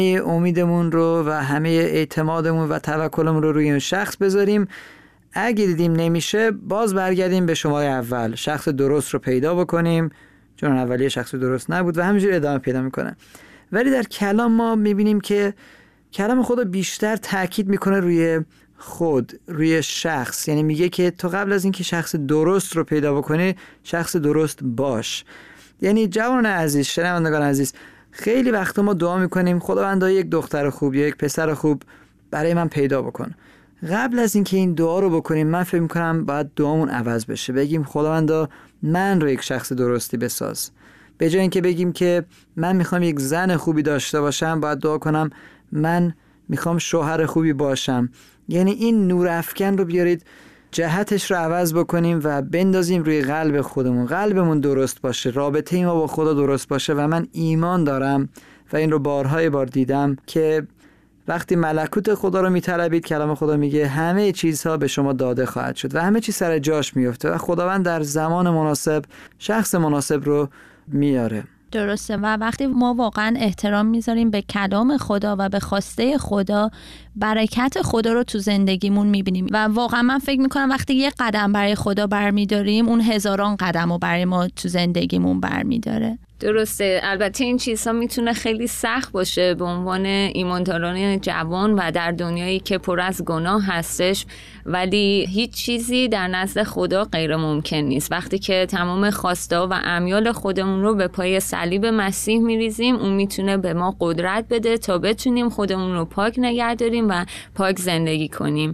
امیدمون رو و همه اعتمادمون و توکلمون رو روی اون شخص بذاریم. اگه دیدیم نمیشه باز برگردیم به شماره اول، شخص درست رو پیدا بکنیم، چون اولیه شخص درست نبود و همینجوری ادامه پیدا میکنه. ولی در کلام ما میبینیم که کلام خدا بیشتر تاکید میکنه روی خود، روی شخص. یعنی میگه که تو قبل از اینکه شخص درست رو پیدا بکنی شخص درست باش. یعنی جوان عزیز، شنوندگان عزیز، خیلی وقتا ما دعا میکنیم خداوندا یک دختر خوب یا یک پسر خوب برای من پیدا بکن. قبل از اینکه این دعا رو بکنیم من فکر میکنم باید دعامون عوض بشه. بگیم خداوندا من رو یک شخص درستی بساز. به جای اینکه بگیم که من میخوام یک زن خوبی داشته باشم، باید دعا کنم من میخوام شوهر خوبی باشم. یعنی این نور افکن رو بیارید جهتش رو عوض بکنیم و بندازیم روی قلب خودمون. قلبمون درست باشه، رابطه ما با خدا درست باشه. و من ایمان دارم و این رو بارهای بار دیدم که وقتی ملکوت خدا رو میطلبید، کلام خدا میگه همه چیزها به شما داده خواهد شد و همه چیز سر جاش میفته و خداوند در زمان مناسب شخص مناسب رو میاره. درسته. و وقتی ما واقعا احترام میذاریم به کلام خدا و به خواسته خدا، برکت خدا رو تو زندگیمون میبینیم. و واقعا من فکر میکنم وقتی یه قدم برای خدا برمیداریم، اون هزاران قدم رو برای ما تو زندگیمون برمیداره. درسته. البته این چیزها میتونه خیلی سخت باشه به عنوان ایمانداران جوان و در دنیایی که پر از گناه هستش، ولی هیچ چیزی در نزد خدا غیر ممکن نیست. وقتی که تمام خواسته و امیال خودمون رو به پای صلیب مسیح میریزیم، اون میتونه به ما قدرت بده تا بتونیم خودمون رو پاک نگه داریم و پاک زندگی کنیم.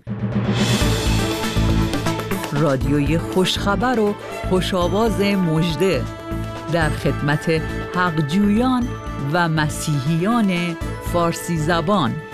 رادیوی خوشخبر و خوش‌آواز مژده در خدمت حقجویان و مسیحیان فارسی زبان.